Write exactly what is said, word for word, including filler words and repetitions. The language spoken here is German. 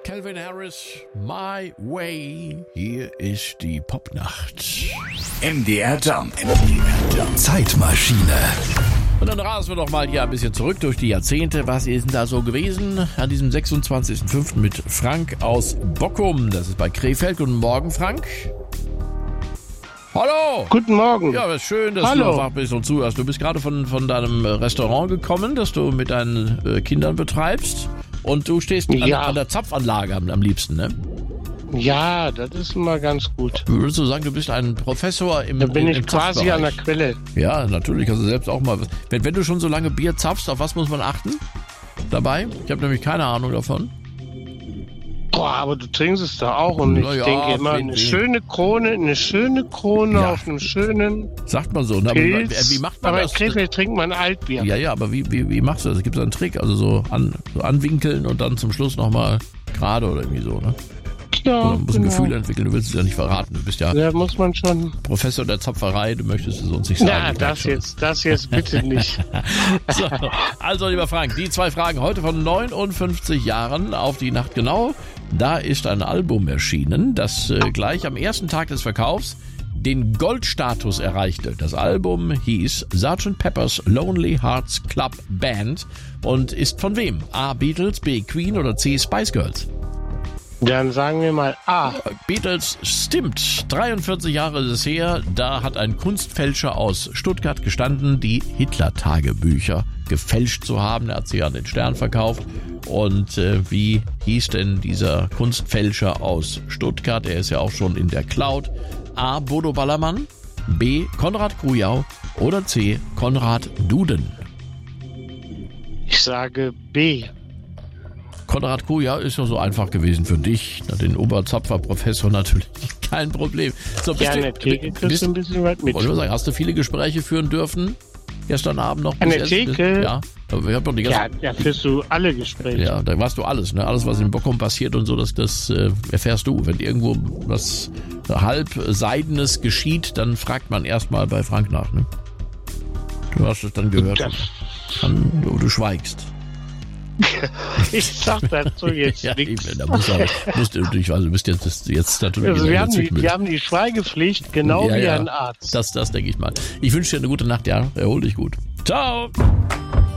Calvin Harris, My Way. Hier ist die Popnacht. M D R Jump. M D R Jump. Zeitmaschine. Und dann rasen wir doch mal hier ein bisschen zurück durch die Jahrzehnte. Was ist denn da so gewesen an diesem sechsundzwanzigsten fünften mit Frank aus Bockum? Das ist bei Krefeld. Guten Morgen, Frank. Hallo. Guten Morgen. Ja, ist schön, dass Hallo. du noch wach bist und zuhörst. Du bist gerade von, von deinem Restaurant gekommen, das du mit deinen äh, Kindern betreibst. Und du stehst an, Ja. an der Zapfanlage am, am liebsten, ne? Ja, das ist immer ganz gut. Würdest du sagen, du bist ein Professor im Da bin im, ich im quasi an der Zapfbereich? Quelle. Ja, natürlich, kannst du selbst auch mal. Wenn, wenn du schon so lange Bier zapfst, auf was muss man achten dabei? Ich habe nämlich keine Ahnung davon. Boah, aber du trinkst es da auch und ich Na ja, denke immer, wen- eine wen- schöne Krone, eine schöne Krone Ja. auf einem schönen Sagt man so. Ne? Aber wie, Pilz. wie macht man Aber in das? Krefeld trinkt man Altbier. Ja, ja, aber wie, wie, wie machst du das? Gibt es einen Trick? Also so, an, so anwinkeln und dann zum Schluss nochmal gerade oder irgendwie so, ne? Ja, Oder musst ein genau. Gefühl entwickeln, du willst es ja nicht verraten. Du bist ja Da muss man schon... Professor der Zapferei, du möchtest es uns nicht sagen. Ja, Ich das merk schon. jetzt, das jetzt bitte nicht. So, also, lieber Frank, die zwei Fragen heute von neunundfünfzig Jahren auf die Nacht genau. Da ist ein Album erschienen, das äh, gleich am ersten Tag des Verkaufs den Goldstatus erreichte. Das Album hieß Sergeant Pepper's Lonely Hearts Club Band und ist von wem? A. Beatles, B. Queen oder C. Spice Girls? Dann sagen wir mal A. Beatles stimmt. dreiundvierzig Jahre ist es her. Da hat ein Kunstfälscher aus Stuttgart gestanden, die Hitler-Tagebücher gefälscht zu haben. Er hat sie an den Stern verkauft. Und äh, wie hieß denn dieser Kunstfälscher aus Stuttgart? Er ist ja auch schon in der Cloud. A. Bodo Ballermann, B. Konrad Kujau oder C. Konrad Duden? Ich sage B. Konrad Kujau ist ja so einfach gewesen für dich. Na, den Oberzapfer-Professor natürlich kein Problem. So, bist Ja, an du- der Theke kriegst bist- du ein bisschen weit mit. Wollte ich mal sagen, hast du viele Gespräche führen dürfen? Gestern Abend noch? An bis der jetzt? Theke? Ja, aber ich hab doch die ganze, Ja, da führst du alle Gespräche. ja, da warst du alles, ne? Alles, was in Bockum passiert und so, das, das äh, erfährst du. Wenn irgendwo was halb Seidenes geschieht, dann fragt man erstmal bei Frank nach, ne? Du hast es dann gehört. Das, Dann, du, du schweigst. ich sag dazu jetzt Ja, nichts. eben, da musst du, aber- musst du, ich weiß, du bist jetzt, jetzt natürlich Also in wir der haben, die, Zwickmühle. wir haben die Schweigepflicht, genau Ja, wie ja. ein Arzt. Das, das denke ich mal. Ich wünsche dir eine gute Nacht, ja. Erhol dich gut. Ciao.